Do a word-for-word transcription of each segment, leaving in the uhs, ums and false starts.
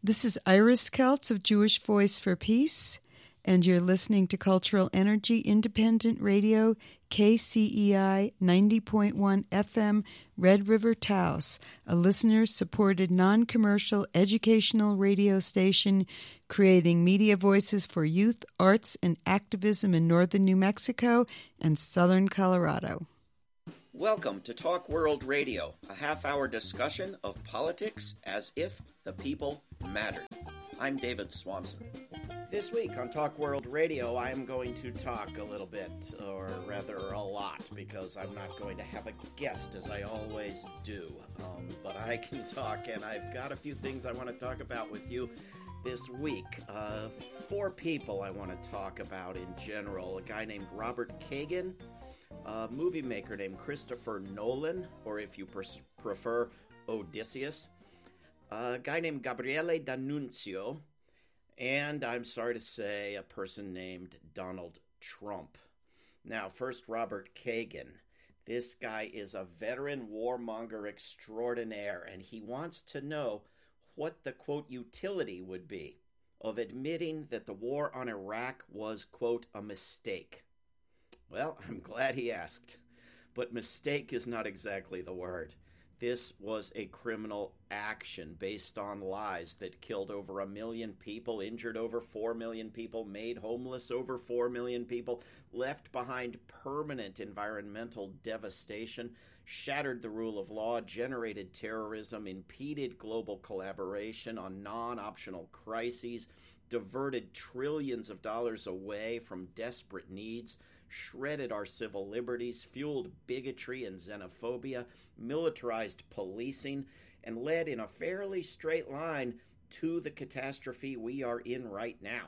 This is Iris Keltz of Jewish Voice for Peace, and you're listening to Cultural Energy Independent Radio, K C E I ninety point one F M, Red River Taos, a listener-supported non-commercial educational radio station creating media voices for youth, arts, and activism in northern New Mexico and southern Colorado. Welcome to Talk World Radio, a half-hour discussion of politics as if the people mattered. I'm David Swanson. This week on Talk World Radio, I'm going to talk a little bit, or rather a lot, because I'm not going to have a guest as I always do. Um, but I can talk, and I've got a few things I want to talk about with you this week. Uh, four people I want to talk about in general. A guy named Robert Kagan, a movie maker named Christopher Nolan, or if you pers- prefer, Odysseus, a guy named Gabriele D'Annunzio, and I'm sorry to say, a person named Donald Trump. Now, first, Robert Kagan. This guy is a veteran warmonger extraordinaire, and he wants to know what the, quote, utility would be of admitting that the war on Iraq was, quote, a mistake. Well, I'm glad he asked, but mistake is not exactly the word. This was a criminal action based on lies that killed over a million people, injured over four million people, made homeless over four million people, left behind permanent environmental devastation, shattered the rule of law, generated terrorism, impeded global collaboration on non-optional crises, diverted trillions of dollars away from desperate needs, shredded our civil liberties, fueled bigotry and xenophobia, militarized policing, and led in a fairly straight line to the catastrophe we are in right now.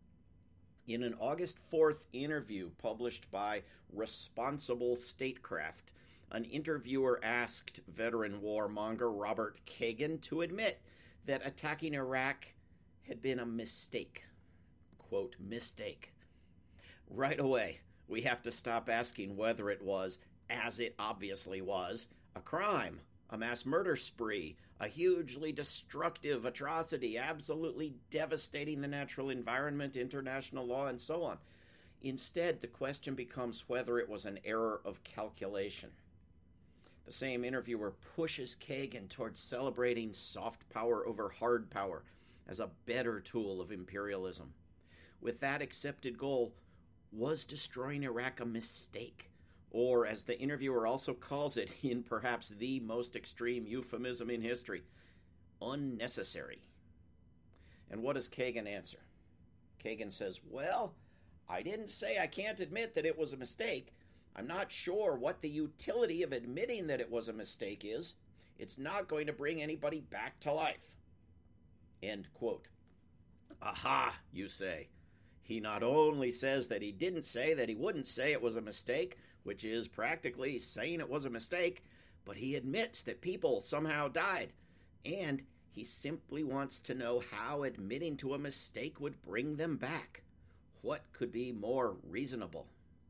In an August fourth interview published by Responsible Statecraft, an interviewer asked veteran warmonger Robert Kagan to admit that attacking Iraq had been a mistake. Quote, mistake. Right away, we have to stop asking whether it was, as it obviously was, a crime, a mass murder spree, a hugely destructive atrocity, absolutely devastating the natural environment, international law, and so on. Instead, the question becomes whether it was an error of calculation. The same interviewer pushes Kagan towards celebrating soft power over hard power as a better tool of imperialism. With that accepted goal, was destroying Iraq a mistake? Or, as the interviewer also calls it, in perhaps the most extreme euphemism in history, unnecessary? And what does Kagan answer? Kagan says, well, I didn't say I can't admit that it was a mistake. I'm not sure what the utility of admitting that it was a mistake is. It's not going to bring anybody back to life. End quote. Aha, you say. He not only says that he didn't say that he wouldn't say it was a mistake, which is practically saying it was a mistake, but he admits that people somehow died, and he simply wants to know how admitting to a mistake would bring them back. What could be more reasonable?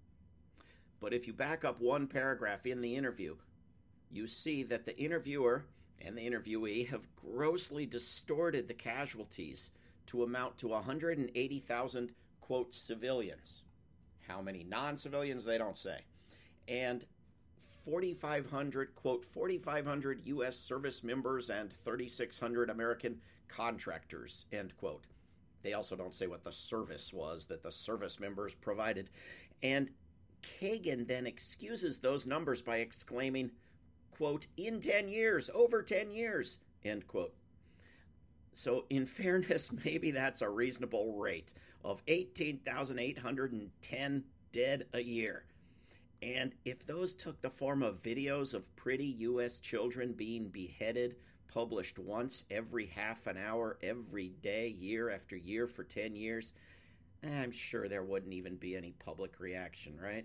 But if you back up one paragraph in the interview, you see that the interviewer and the interviewee have grossly distorted the casualties to amount to one hundred eighty thousand, quote, civilians. How many non-civilians, they don't say. And forty-five hundred, quote, forty-five hundred U S service members and thirty-six hundred American contractors, end quote. They also don't say what the service was that the service members provided. And Kagan then excuses those numbers by exclaiming, quote, in ten years, over ten years, end quote. So in fairness, maybe that's a reasonable rate of eighteen thousand eight hundred ten dead a year. And if those took the form of videos of pretty U S children being beheaded, published once every half an hour, every day, year after year for ten years, I'm sure there wouldn't even be any public reaction, right?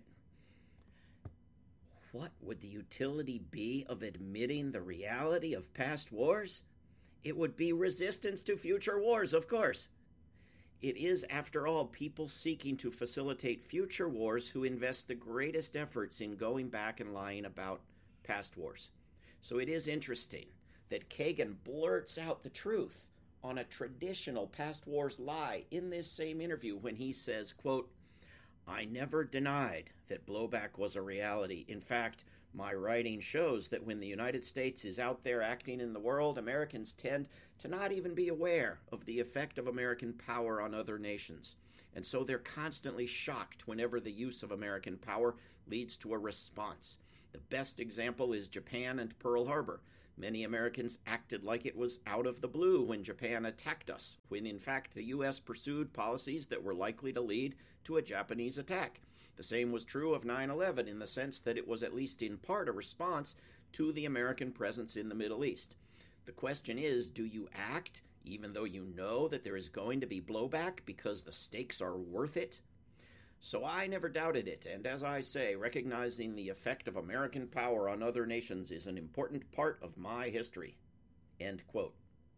What would the utility be of admitting the reality of past wars? It would be resistance to future wars, of course. It is, after all, people seeking to facilitate future wars who invest the greatest efforts in going back and lying about past wars. So it is interesting that Kagan blurts out the truth on a traditional past wars lie in this same interview when he says, quote, "I never denied that blowback was a reality. In fact, my writing shows that when the United States is out there acting in the world, Americans tend to not even be aware of the effect of American power on other nations. And so they're constantly shocked whenever the use of American power leads to a response. The best example is Japan and Pearl Harbor. Many Americans acted like it was out of the blue when Japan attacked us, when in fact the U S pursued policies that were likely to lead to a Japanese attack. The same was true of nine eleven in the sense that it was at least in part a response to the American presence in the Middle East. The question is, do you act even though you know that there is going to be blowback because the stakes are worth it? So I never doubted it, and as I say, recognizing the effect of American power on other nations is an important part of my history." End quote.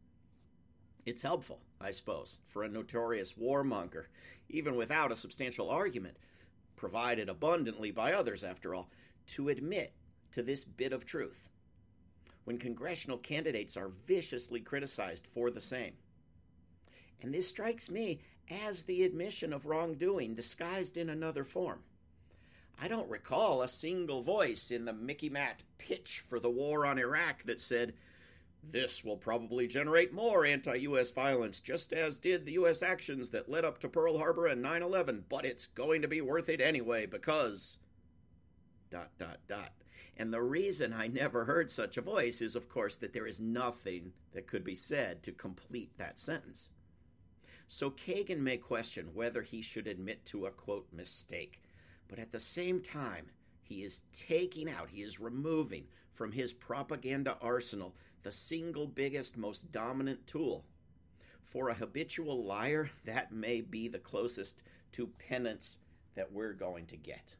It's helpful, I suppose, for a notorious warmonger, even without a substantial argument, provided abundantly by others, after all, to admit to this bit of truth when congressional candidates are viciously criticized for the same. And this strikes me as the admission of wrongdoing disguised in another form. I don't recall a single voice in the Mickey Matt pitch for the war on Iraq that said, "This will probably generate more anti-U S violence, just as did the U S actions that led up to Pearl Harbor and nine eleven, but it's going to be worth it anyway because... dot, dot, dot." And the reason I never heard such a voice is, of course, that there is nothing that could be said to complete that sentence. So Kagan may question whether he should admit to a, quote, mistake. But at the same time, he is taking out, he is removing from his propaganda arsenal the single biggest, most dominant tool. For a habitual liar, that may be the closest to penance that we're going to get.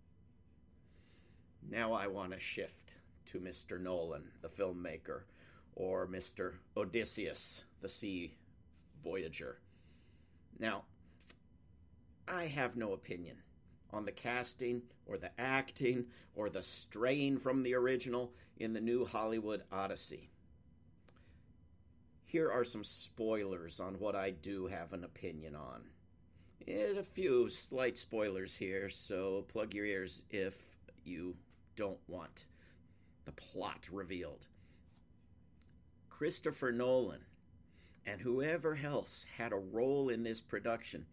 Now I want to shift to Mister Nolan, the filmmaker, or Mister Odysseus, the sea voyager. Now, I have no opinion on the casting or the acting or the straying from the original in the new Hollywood Odyssey. Here are some spoilers on what I do have an opinion on. There's a few slight spoilers here, so plug your ears if you don't want the plot revealed. Christopher Nolan and whoever else had a role in this production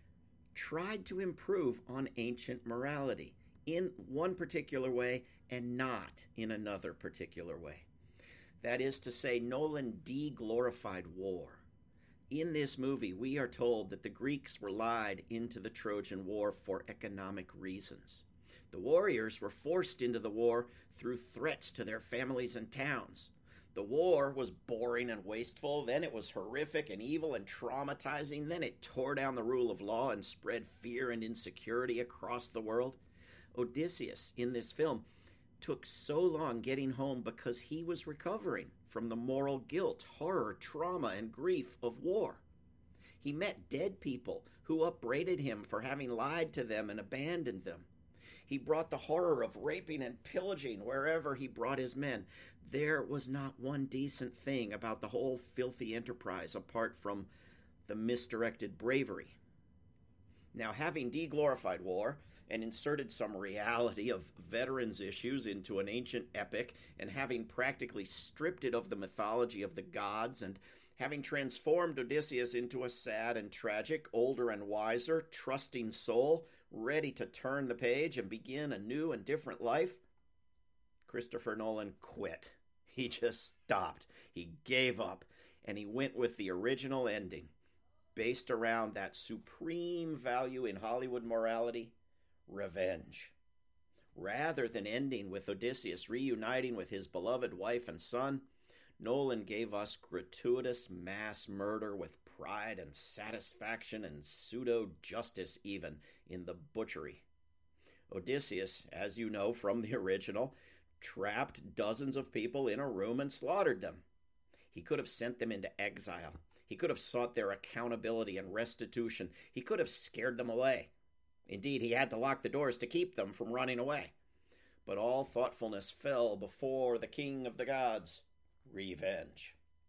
tried to improve on ancient morality in one particular way and not in another particular way. That is to say, Nolan de-glorified war. In this movie, we are told that the Greeks were lied into the Trojan War for economic reasons. The warriors were forced into the war through threats to their families and towns. The war was boring and wasteful, then it was horrific and evil and traumatizing, then it tore down the rule of law and spread fear and insecurity across the world. Odysseus, in this film, took so long getting home because he was recovering from the moral guilt, horror, trauma, and grief of war. He met dead people who upbraided him for having lied to them and abandoned them. He brought the horror of raping and pillaging wherever he brought his men. There was not one decent thing about the whole filthy enterprise apart from the misdirected bravery. Now, having de-glorified war and inserted some reality of veterans' issues into an ancient epic, and having practically stripped it of the mythology of the gods, and having transformed Odysseus into a sad and tragic, older and wiser, trusting soul, ready to turn the page and begin a new and different life, Christopher Nolan quit. He just stopped. He gave up, and he went with the original ending, based around that supreme value in Hollywood morality, revenge. Rather than ending with Odysseus reuniting with his beloved wife and son, Nolan gave us gratuitous mass murder with pride and satisfaction and pseudo-justice even in the butchery. Odysseus, as you know from the original, trapped dozens of people in a room and slaughtered them. He could have sent them into exile. He could have sought their accountability and restitution. He could have scared them away. Indeed, he had to lock the doors to keep them from running away. But all thoughtfulness fell before the king of the gods, revenge.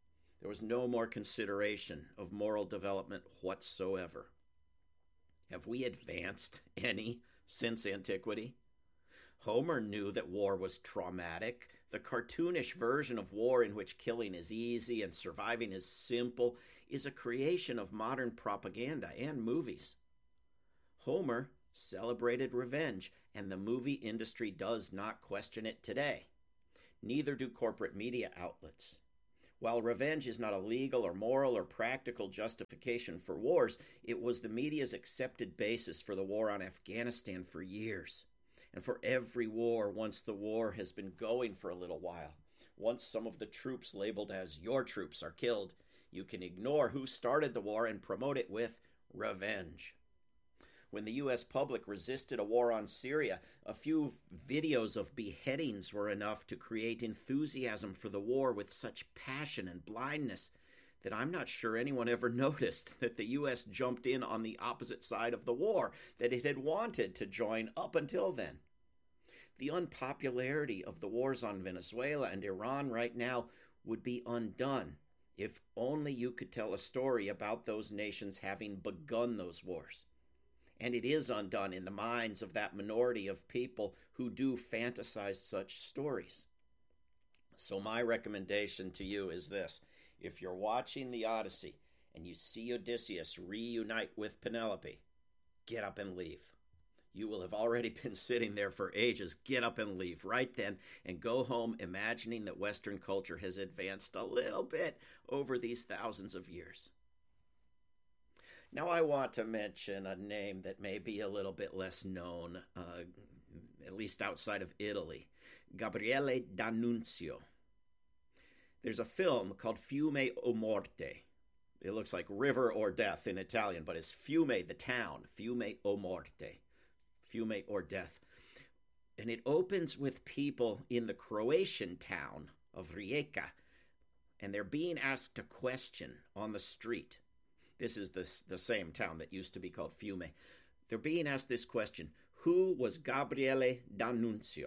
There was no more consideration of moral development whatsoever. Have we advanced any since antiquity? Homer knew that war was traumatic. The cartoonish version of war in which killing is easy and surviving is simple is a creation of modern propaganda and movies. Homer celebrated revenge, and the movie industry does not question it today. Neither do corporate media outlets. While revenge is not a legal or moral or practical justification for wars, it was the media's accepted basis for the war on Afghanistan for years. And for every war, once the war has been going for a little while, once some of the troops labeled as your troops are killed, you can ignore who started the war and promote it with revenge. When the U S public resisted a war on Syria, a few videos of beheadings were enough to create enthusiasm for the war with such passion and blindness that I'm not sure anyone ever noticed that the U S jumped in on the opposite side of the war that it had wanted to join up until then. The unpopularity of the wars on Venezuela and Iran right now would be undone if only you could tell a story about those nations having begun those wars. And it is undone in the minds of that minority of people who do fantasize such stories. So my recommendation to you is this. If you're watching the Odyssey and you see Odysseus reunite with Penelope, get up and leave. You will have already been sitting there for ages. Get up and leave right then and go home imagining that Western culture has advanced a little bit over these thousands of years. Now I want to mention a name that may be a little bit less known, uh, at least outside of Italy, Gabriele D'Annunzio. There's a film called Fiume o Morte. It looks like river or death in Italian, but it's Fiume, the town, Fiume o Morte, Fiume or death. And it opens with people in the Croatian town of Rijeka, and they're being asked a question on the street. This is the, the same town that used to be called Fiume. They're being asked this question: who was Gabriele D'Annunzio?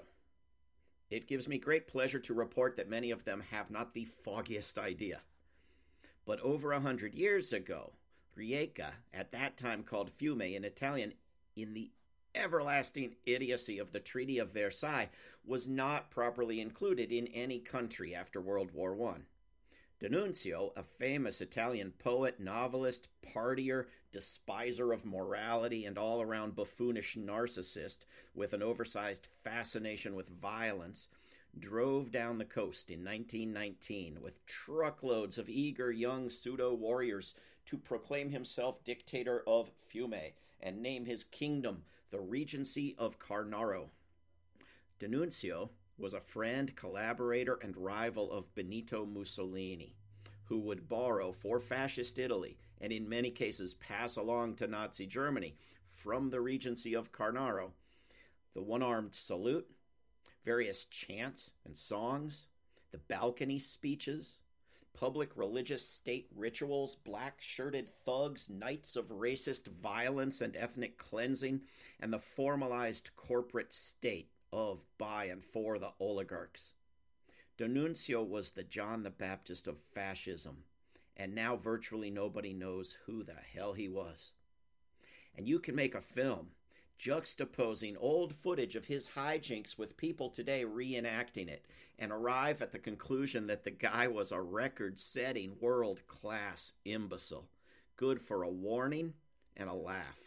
It gives me great pleasure to report that many of them have not the foggiest idea. But over a hundred years ago, Rijeka, at that time called Fiume in Italian, in the everlasting idiocy of the Treaty of Versailles, was not properly included in any country after World War One. D'Annunzio, a famous Italian poet, novelist, partier, despiser of morality, and all-around buffoonish narcissist with an oversized fascination with violence, drove down the coast in nineteen nineteen with truckloads of eager young pseudo-warriors to proclaim himself dictator of Fiume and name his kingdom the Regency of Carnaro. D'Annunzio was a friend, collaborator, and rival of Benito Mussolini, who would borrow for fascist Italy, and in many cases pass along to Nazi Germany, from the Regency of Carnaro, the one-armed salute, various chants and songs, the balcony speeches, public religious state rituals, black-shirted thugs, nights of racist violence and ethnic cleansing, and the formalized corporate state of, by, and for the oligarchs. D'Annunzio was the John the Baptist of fascism, and now virtually nobody knows who the hell he was. And you can make a film juxtaposing old footage of his hijinks with people today reenacting it, and arrive at the conclusion that the guy was a record-setting, world-class imbecile, good for a warning and a laugh.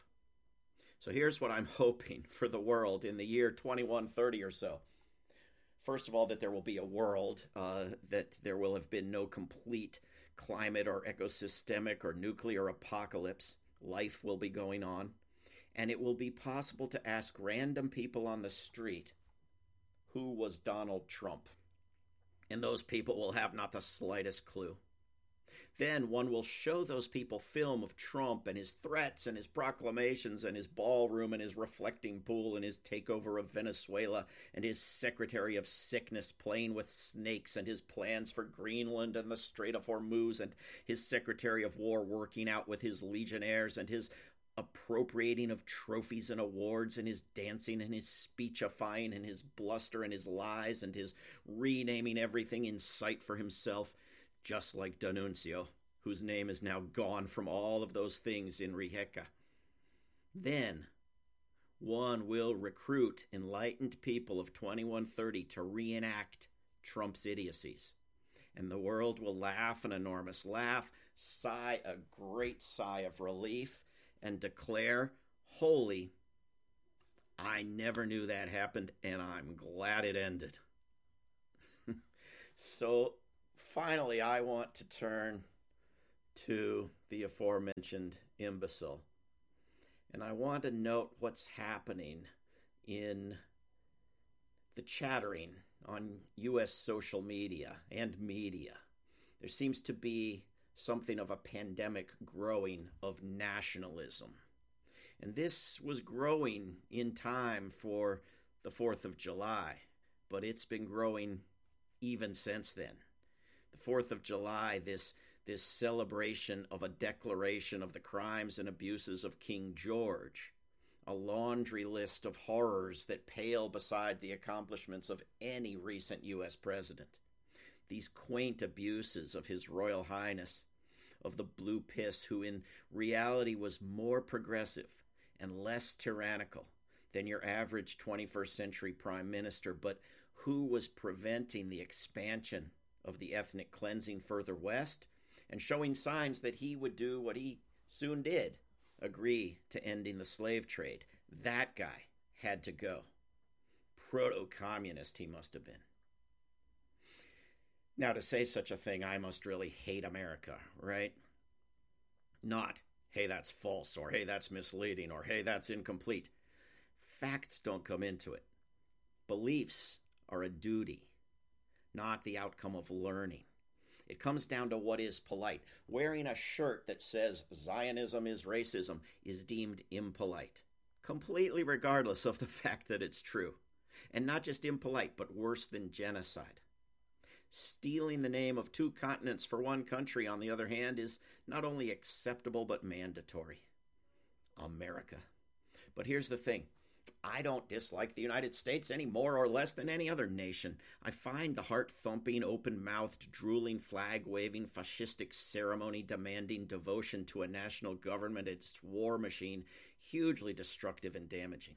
So here's what I'm hoping for the world in the year twenty-one thirty or so. First of all, that there will be a world, uh, that there will have been no complete climate or ecosystemic or nuclear apocalypse. Life will be going on. And it will be possible to ask random people on the street, who was Donald Trump? And those people will have not the slightest clue. Then one will show those people film of Trump and his threats and his proclamations and his ballroom and his reflecting pool and his takeover of Venezuela and his Secretary of Sickness playing with snakes and his plans for Greenland and the Strait of Hormuz and his Secretary of War working out with his legionnaires and his appropriating of trophies and awards and his dancing and his speechifying and his bluster and his lies and his renaming everything in sight for himself, just like D'Annunzio, whose name is now gone from all of those things in Rijeka. Then one will recruit enlightened people of twenty-one thirty to reenact Trump's idiocies. And the world will laugh an enormous laugh, sigh a great sigh of relief, and declare, holy, I never knew that happened, and I'm glad it ended. So finally, I want to turn to the aforementioned imbecile. And I want to note what's happening in the chattering on U S social media and media. There seems to be something of a pandemic growing of nationalism. And this was growing in time for the fourth of July, but it's been growing even since then. The fourth of July, this this celebration of a declaration of the crimes and abuses of King George, a laundry list of horrors that pale beside the accomplishments of any recent U S president. These quaint abuses of His Royal Highness, of the blue piss, who in reality was more progressive and less tyrannical than your average twenty-first century prime minister, but who was preventing the expansion of the ethnic cleansing further west and showing signs that he would do what he soon did, agree to ending the slave trade. That guy had to go. Proto-communist he must have been. Now, to say such a thing, I must really hate America, right? Not, hey, that's false, or hey, that's misleading, or hey, that's incomplete. Facts don't come into it. Beliefs are a duty, not the outcome of learning. It comes down to what is polite. Wearing a shirt that says Zionism is racism is deemed impolite, completely regardless of the fact that it's true. And not just impolite, but worse than genocide. Stealing the name of two continents for one country, on the other hand, is not only acceptable but mandatory. America. But here's the thing. I don't dislike the United States any more or less than any other nation. I find the heart-thumping, open-mouthed, drooling, flag-waving, fascistic ceremony demanding devotion to a national government and its war machine hugely destructive and damaging.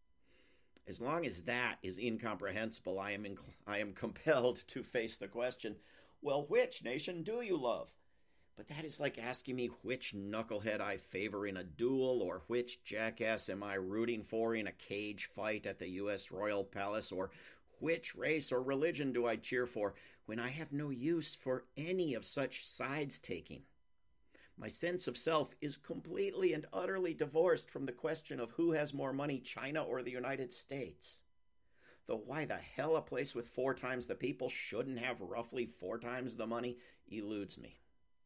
As long as that is incomprehensible, I am inc- I am compelled to face the question, well, which nation do you love? But that is like asking me which knucklehead I favor in a duel, or which jackass am I rooting for in a cage fight at the U S Royal Palace, or which race or religion do I cheer for, when I have no use for any of such sides-taking. My sense of self is completely and utterly divorced from the question of who has more money, China or the United States. Though why the hell a place with four times the people shouldn't have roughly four times the money eludes me.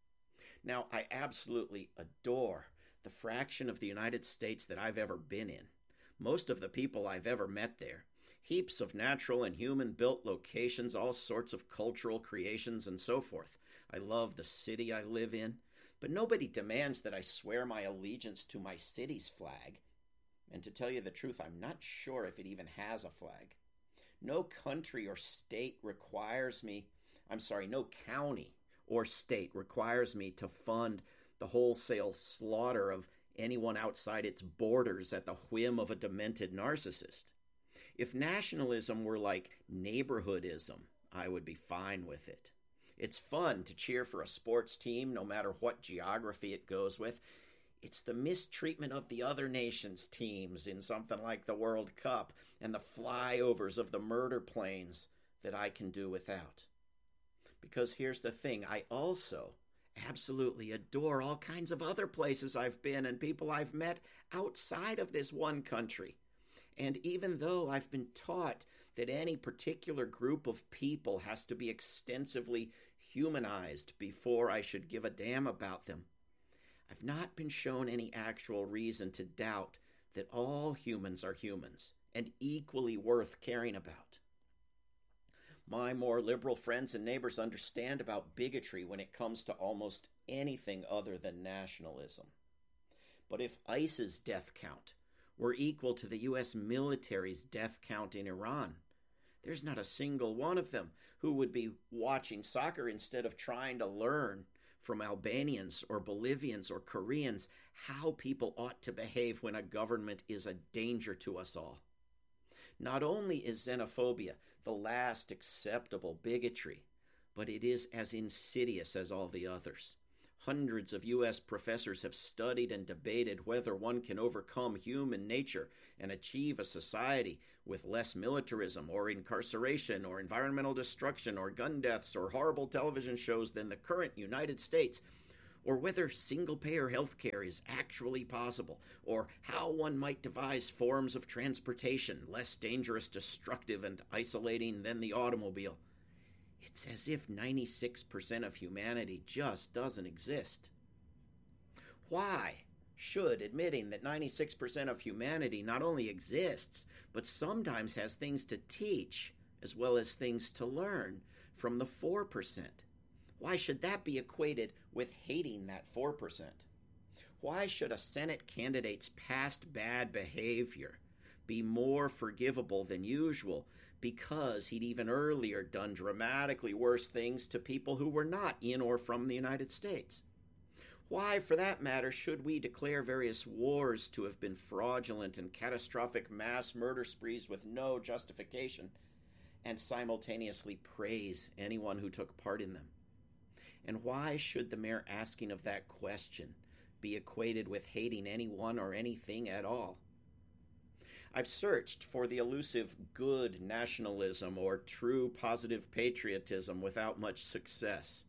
Now, I absolutely adore the fraction of the United States that I've ever been in. Most of the people I've ever met there. Heaps of natural and human-built locations, all sorts of cultural creations, and so forth. I love the city I live in, but nobody demands that I swear my allegiance to my city's flag. And to tell you the truth, I'm not sure if it even has a flag. No country or state requires me, I'm sorry, no county or state requires me to fund the wholesale slaughter of anyone outside its borders at the whim of a demented narcissist. If nationalism were like neighborhoodism, I would be fine with it. It's fun to cheer for a sports team, no matter what geography it goes with. It's the mistreatment of the other nations' teams in something like the World Cup and the flyovers of the murder planes that I can do without. Because here's the thing, I also absolutely adore all kinds of other places I've been and people I've met outside of this one country. And even though I've been taught that any particular group of people has to be extensively humanized before I should give a damn about them, I've not been shown any actual reason to doubt that all humans are humans and equally worth caring about. My more liberal friends and neighbors understand about bigotry when it comes to almost anything other than nationalism. But if ICE's death count were equal to the U S military's death count in Iran, There's not a single one of them who would be watching soccer instead of trying to learn from Albanians or Bolivians or Koreans how people ought to behave when a government is a danger to us all. Not only is xenophobia the last acceptable bigotry, but it is as insidious as all the others. Hundreds of U S professors have studied and debated whether one can overcome human nature and achieve a society with less militarism or incarceration or environmental destruction or gun deaths or horrible television shows than the current United States, or whether single-payer health care is actually possible, or how one might devise forms of transportation less dangerous, destructive, and isolating than the automobile. It's as if ninety-six percent of humanity just doesn't exist. Why should admitting that ninety-six percent of humanity not only exists, but sometimes has things to teach as well as things to learn from the four percent? Why should that be equated with hating that four percent? Why should a Senate candidate's past bad behavior be more forgivable than usual because he'd even earlier done dramatically worse things to people who were not in or from the United States? Why, for that matter, should we declare various wars to have been fraudulent and catastrophic mass murder sprees with no justification, and simultaneously praise anyone who took part in them? And why should the mere asking of that question be equated with hating anyone or anything at all? I've searched for the elusive good nationalism or true positive patriotism without much success.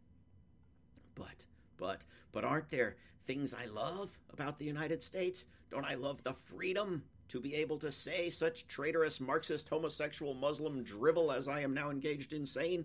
But, but, but aren't there things I love about the United States? Don't I love the freedom to be able to say such traitorous Marxist, homosexual, Muslim drivel as I am now engaged in saying?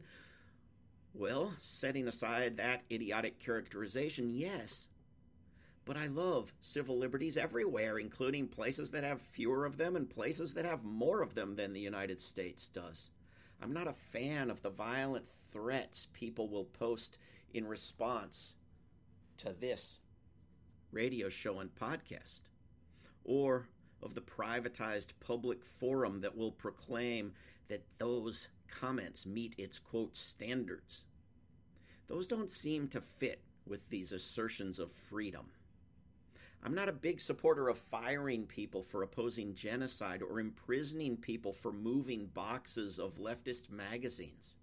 Well, setting aside that idiotic characterization, yes. But I love civil liberties everywhere, including places that have fewer of them and places that have more of them than the United States does. I'm not a fan of the violent threats people will post in response to this radio show and podcast, or of the privatized public forum that will proclaim that those comments meet its, quote, standards. Those don't seem to fit with these assertions of freedom. I'm not a big supporter of firing people for opposing genocide or imprisoning people for moving boxes of leftist magazines.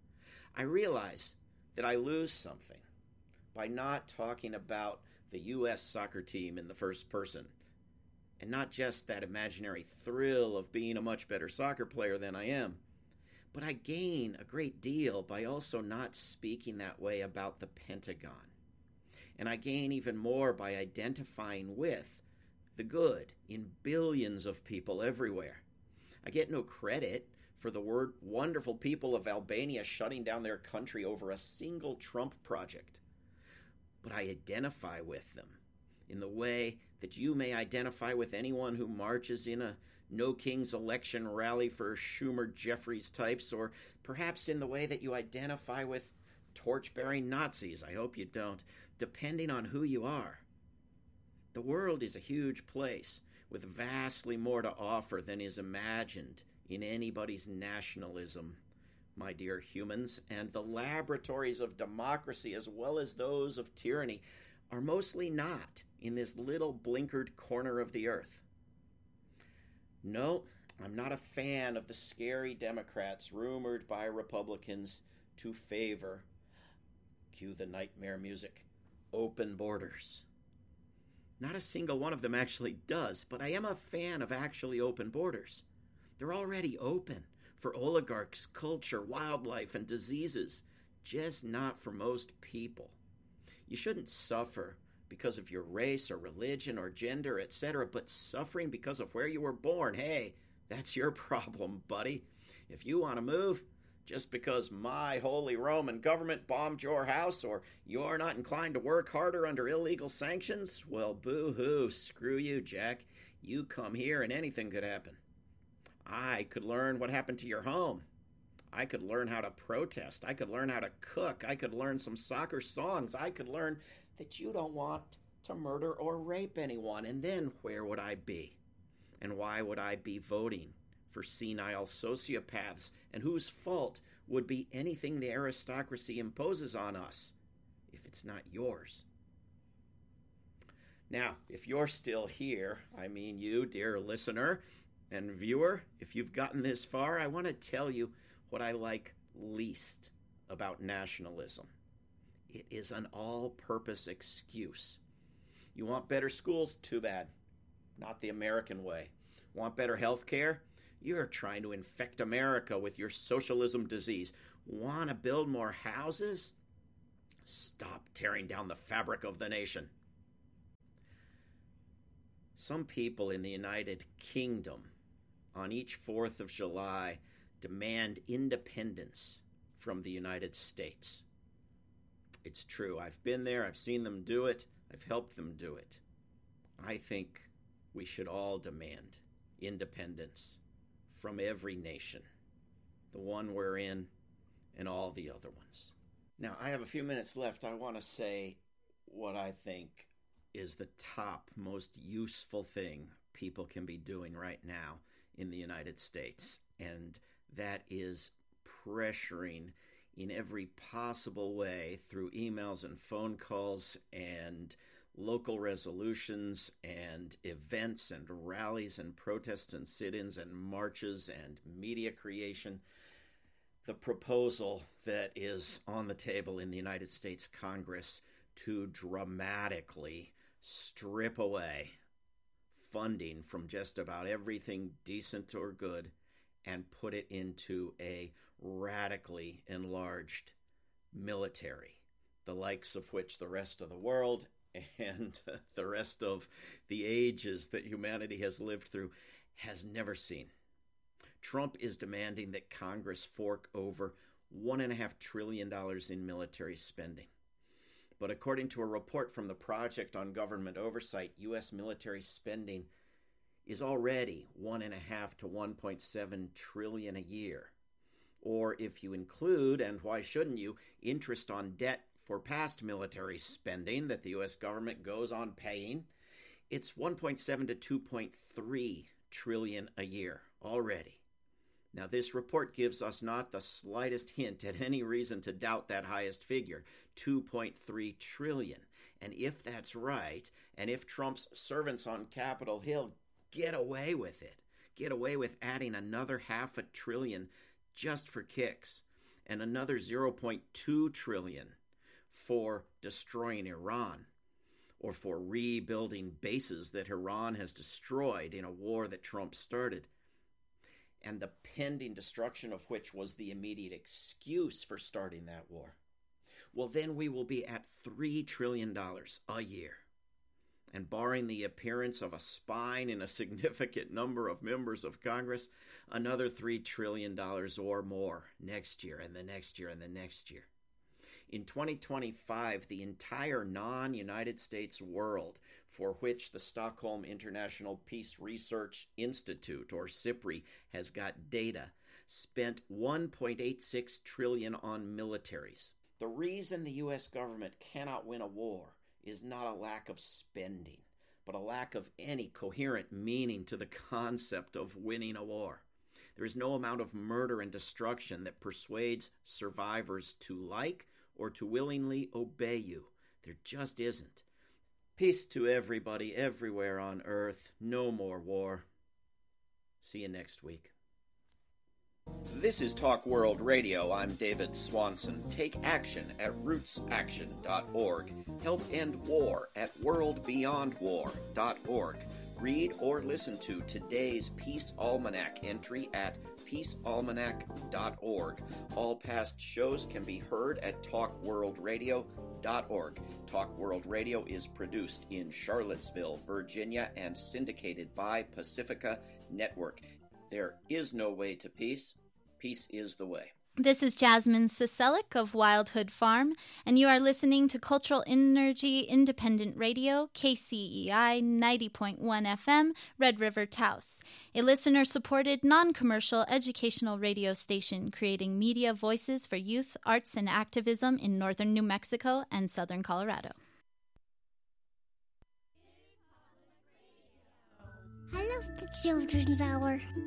I realize that I lose something by not talking about the U S soccer team in the first person, and not just that imaginary thrill of being a much better soccer player than I am. But I gain a great deal by also not speaking that way about the Pentagon. And I gain even more by identifying with the good in billions of people everywhere. I get no credit for the word wonderful people of Albania shutting down their country over a single Trump project. But I identify with them in the way that you may identify with anyone who marches in a No King's election rally for Schumer Jeffries types, or perhaps in the way that you identify with torch-bearing Nazis. I hope you don't, depending on who you are. The world is a huge place with vastly more to offer than is imagined in anybody's nationalism, my dear humans, and the laboratories of democracy as well as those of tyranny are mostly not in this little blinkered corner of the earth. No, I'm not a fan of the scary Democrats rumored by Republicans to favor, cue the nightmare music, open borders. Not a single one of them actually does, but I am a fan of actually open borders. They're already open for oligarchs, culture, wildlife, and diseases, just not for most people. You shouldn't suffer because of your race or religion or gender, et cetera, but suffering because of where you were born, hey, that's your problem, buddy. If you want to move, just because my holy Roman government bombed your house or you're not inclined to work harder under illegal sanctions, well, boo-hoo, screw you, Jack. You come here and anything could happen. I could learn what happened to your home. I could learn how to protest. I could learn how to cook. I could learn some soccer songs. I could learn that you don't want to murder or rape anyone. And then where would I be? And why would I be voting for senile sociopaths, and whose fault would be anything the aristocracy imposes on us if it's not yours? Now, if you're still here, I mean you, dear listener and viewer, if you've gotten this far, I want to tell you what I like least about nationalism. It is an all-purpose excuse. You want better schools? Too bad. Not the American way. Want better health care? You're trying to infect America with your socialism disease. Want to build more houses? Stop tearing down the fabric of the nation. Some people in the United Kingdom on each fourth of July demand independence from the United States. It's true. I've been there. I've seen them do it. I've helped them do it. I think we should all demand independence from every nation, the one we're in and all the other ones. Now, I have a few minutes left. I want to say what I think is the top, most useful thing people can be doing right now in the United States, and that is pressuring in every possible way through emails and phone calls and local resolutions and events and rallies and protests and sit-ins and marches and media creation, the proposal that is on the table in the United States Congress to dramatically strip away funding from just about everything decent or good and put it into a radically enlarged military, the likes of which the rest of the world and the rest of the ages that humanity has lived through has never seen. Trump is demanding that Congress fork over one point five trillion dollars in military spending. But according to a report from the Project on Government Oversight, U S military spending is already one point five to one point seven trillion dollars a year. Or if you include, and why shouldn't you, interest on debt for past military spending that the U S government goes on paying, it's one point seven to two point three trillion dollars a year already. Now, this report gives us not the slightest hint at any reason to doubt that highest figure, two point three trillion dollars. And if that's right, and if Trump's servants on Capitol Hill get away with it, get away with adding another half a trillion just for kicks, and another zero point two trillion for destroying Iran, or for rebuilding bases that Iran has destroyed in a war that Trump started, and the pending destruction of which was the immediate excuse for starting that war, well, then we will be at three trillion dollars a year. And barring the appearance of a spine in a significant number of members of Congress, another three trillion dollars or more next year and the next year and the next year. In twenty twenty-five, the entire non-United States world, for which the Stockholm International Peace Research Institute, or SIPRI, has got data, spent one point eight six trillion dollars on militaries. The reason the U S government cannot win a war is not a lack of spending, but a lack of any coherent meaning to the concept of winning a war. There is no amount of murder and destruction that persuades survivors to like or to willingly obey you. There just isn't. Peace to everybody everywhere on earth. No more war. See you next week. This is Talk World Radio. I'm David Swanson. Take action at roots action dot org. Help end war at world beyond war dot org. Read or listen to today's Peace Almanac entry at peace almanac dot org. All past shows can be heard at talk world radio dot org. Talk World Radio is produced in Charlottesville, Virginia, and syndicated by Pacifica Network. There is no way to peace. Peace is the way. This is Jasmine Siselic of Wildhood Farm, and you are listening to Cultural Energy Independent Radio, K C E I ninety point one F M, Red River, Taos, a listener-supported, non-commercial educational radio station creating media voices for youth, arts, and activism in northern New Mexico and southern Colorado. I love the Children's Hour.